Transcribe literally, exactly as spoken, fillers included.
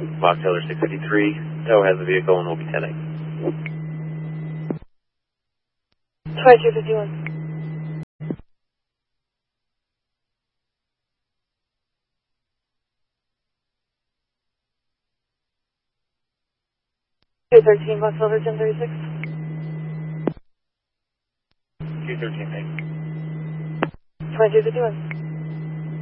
Fox Taylor six fifty-three, tow has the vehicle and will be tending. twenty-two fifty-one. two thirteen, Fox Silver, ten thirty-six. two thirteen, thanks. twenty-two fifty-one.